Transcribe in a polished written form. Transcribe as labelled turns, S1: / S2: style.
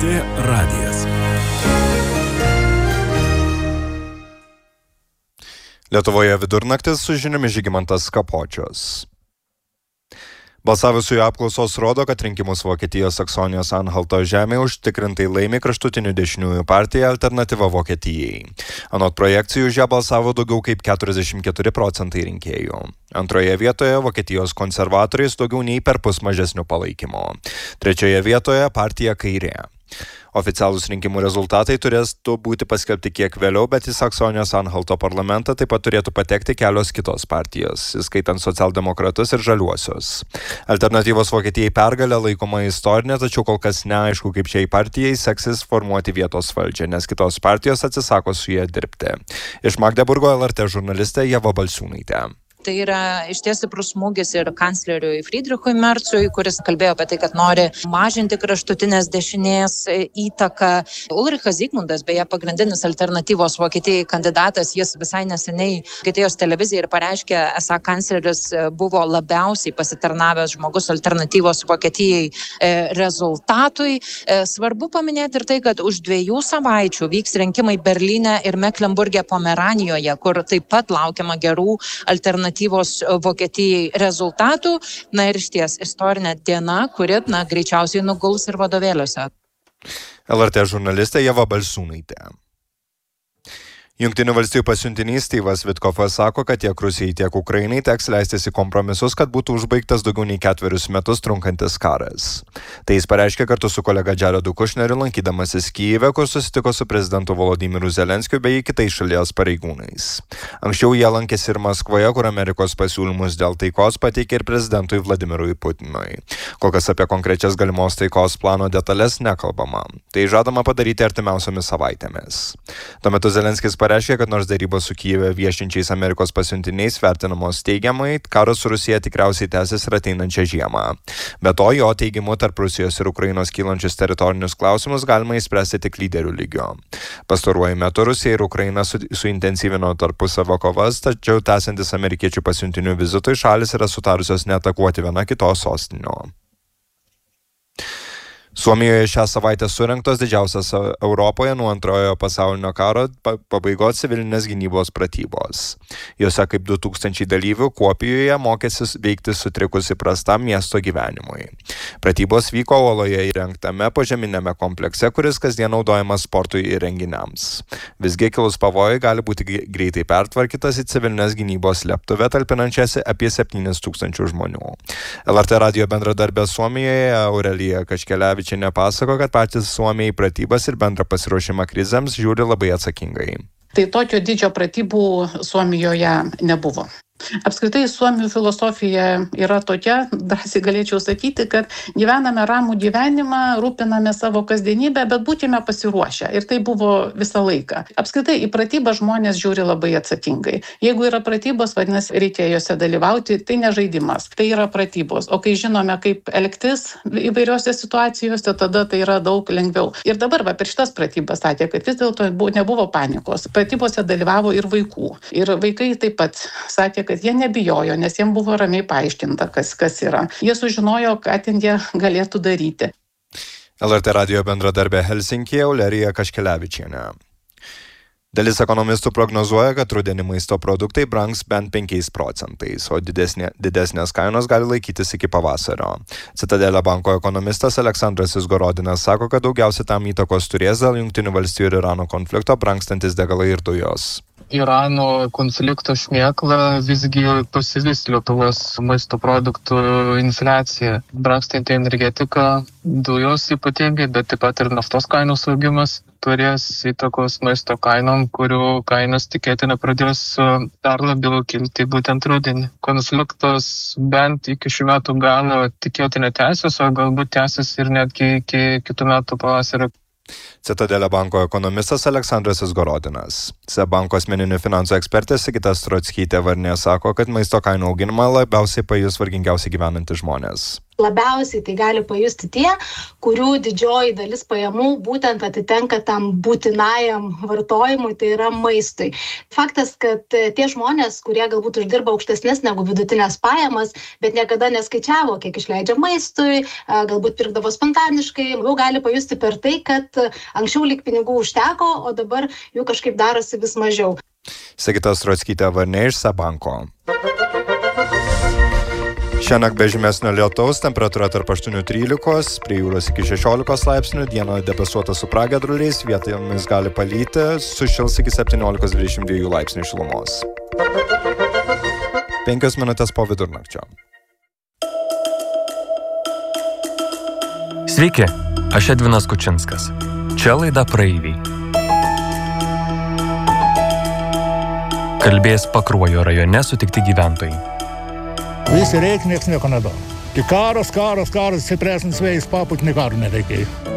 S1: LRT radijas. Lietuvoje vidurnaktis su žiniomis Žygimantas Kapočius. Balsavusiųjų apklausos rodo, kad rinkimus Vokietijos Saksonijos Anhalto žemėje užtikrintai laimi kraštutinių dešiniųjų partija Alternatyva Vokietijai. Anot projekcijų už ją balsavo daugiau kaip 44% rinkėjų. Antroje vietoje Vokietijos konservatoriais daugiau nei perpus mažesnių palaikymo. Trečioje vietoje partija Kairė. Oficialūs rinkimų rezultatai turėtų būti paskelbti kiek vėliau, bet į Saksonijos Anhalto parlamentą taip pat turėtų patekti kelios kitos partijos, įskaitant socialdemokratus ir žaliuosius. Alternatyvos Vokietijai pergalė laikoma istorinė, tačiau kol kas neaišku, kaip šiai partijai seksis formuoti vietos valdžią, nes kitos partijos atsisako su jie dirbti. Iš Magdeburgo LRT žurnalistė Ieva Balsiūnaitė.
S2: Tai yra išties stiprus smūgis ir kancleriui Friedrichui Merzui, kuris kalbėjo apie tai, kad nori mažinti kraštutinės dešinės įtaką. Ulrichas Zygmundas, beje, pagrindinis Alternatyvos Vokietijai kandidatas, jis visai neseniai Vokietijos televizijai ir pareiškė, esą kancleris buvo labiausiai pasitarnavęs žmogus Alternatyvos Vokietijai rezultatui. Svarbu paminėti ir tai, kad už 2 savaičių vyks rinkimai Berlyne ir Meklenburge Pomeranijoje, kur taip pat laukiama gerų Alternatyvos Vokietijai rezultatų. Na ir išties istorinė diena, kuri greičiausiai nuguls ir vadovėliuose.
S1: LRT žurnalistė Ieva Balsiūnaitė. Jungtinių valstijų pasiuntinys Steve'as Witkoffas sako, kad tiek Rusijai, tiek Ukrainai teks leistis į kompromisus, kad būtų užbaigtas daugiau nei 4 metus trunkantis karas. Tai jis pareiškė kartu su kolega Jaredu Kushneriu, lankydamasis Kyjive, kur susitiko su prezidentu Volodymyru Zelenskiu bei kitais šalies pareigūnais. Anksčiau jie lankėsi ir Maskvoje, kur Amerikos pasiūlymus dėl taikos pateikė ir prezidentui Vladimirui Putinui. Kol kas apie konkrečias galimos taikos plano detalės nekalbama. Tai žadama padaryti artimiausiomis savaitėmis. Tuo metu Zelenskis pareiškė, kad nors darybos su Kyjive viešinčiais Amerikos pasiuntiniais vertinamos teigiamai, karas su Rusija tikriausiai tęsis ir ateinančią žiemą. Be to, jo teigimu, tarp Rusijos ir Ukrainos kylančius teritorinius klausimus galima išspręsti tik lyderių lygiu. Pastaruoju metu Rusija ir Ukraina suintensyvino tarpusavio kovas, tačiau tęsiantis amerikiečių pasiuntinių vizitui šalis yra sutarusios neatakuoti viena kitos sostinių. Suomijoje šią savaitę surengtos didžiausias Europoje nuo Antrojo pasaulinio karo pabaigos civilinės gynybos pratybos. Jose kaip 2000 dalyvių Kuopijoje mokėsi veikti sutrikus įprastam miesto gyvenimui. Pratybos vyko uoloje įrengtame požeminėme komplekse, kuris kasdien naudojamas sportui ir renginiams. Visgi kilus pavojui gali būti greitai pertvarkytas į civilinės gynybos slėptuvę, talpinančiasi apie 7000 žmonių. LRT radijo bendradarbė Suomijoje Aurelija Kaškelevičienė pasako, kad patys Suomiai pratybas ir bendrą pasiruošimą krizėms žiūri labai atsakingai.
S3: Tai tokio didžio pratybų Suomijoje nebuvo. Apskritai, Suomių filosofija yra tokia, drąsiai galėčiau sakyti, kad gyvename ramų gyvenimą, rūpiname savo kasdienybę, bet būkime pasiruošę. Ir tai buvo visą laiką. Apskritai, į pratybą žmonės žiūri labai atsakingai. Jeigu yra pratybos, vadinasi, reikia jose dalyvauti, tai ne žaidimas, tai yra pratybos. O kai žinome, kaip elgtis įvairiose situacijose, tada tai yra daug lengviau. Ir dabar per šitas pratybas sakė, kad vis dėlto nebuvo panikos. Pratybose dalyvavo ir vaikų. Ir vaikai taip pat sakė, kad jie nebijojo, nes jiems buvo ramiai paaiškinta, kas yra. Jie sužinojo, ką ten jie galėtų daryti.
S1: LRT radijo bendradarbė Helsinkyje Aurelija Kaškelevičienė. Dalis ekonomistų prognozuoja, kad rudenį maisto produktai brangs bent 5%, o didesnės kainos gali laikytis iki pavasario. Citadelė banko ekonomistas Aleksandras Izgorodinas sako, kad daugiausiai tam įtakos turės dėl Jungtinių valstijų ir Irano konflikto brangstantis degalai ir dujos.
S4: Irano konflikto šmėkla visgi pasivys Lietuvos maisto produktų infliacija. Brangstanti energetika, dujos ypatingai, bet taip pat ir naftos kainos augimas turės įtakos maisto kainom, kurių kainos tikėtina pradės dar labiau kilti būtent rudenį. Konfliktas bent iki šių metų galo tikėtina tęsis, o galbūt tęsis ir netgi iki kitų metų pavasario.
S1: Citadelė banko ekonomistas Aleksandras Izgorodinas. SEB banko asmeninių finansų ekspertė Sigita Strockytė Varnė sako, kad maisto kainų auginimą labiausiai pajus vargingiausiai gyvenantys žmonės.
S5: Labiausiai tai gali pajusti tie, kurių didžioji dalis pajamų būtent atitenka tam būtinajam vartojimui, tai yra maistui. Faktas, kad tie žmonės, kurie galbūt uždirba aukštesnės negu vidutinės pajamas, bet niekada neskaičiavo, kiek išleidžia maistui, galbūt pirkdavo spontaniškai, jau gali pajusti per tai, kad anksčiau lyg pinigų užteko, o dabar jų kažkaip darosi vis mažiau.
S1: Sigita Strockytė Varnė iš SEB banko. Šiandien be žymesnio lietaus, temperatūra tarp 8-13, prie jūros iki 16 laipsnių, dieną debesuota su pragiedruliais, vietomis gali palyti, sušils iki 17-22 laipsnių šilumos. 5 minutės po vidurnakčio.
S6: Sveiki, aš Edvinas Kučinskas. Čia laida Praeiviai. Kalbės Pakruojo rajone sutikti gyventojai.
S7: Visi reikia, nieks nieko nedaro. Tik karas, stipresnis vėjas papūtė, nė karo nereikėjo.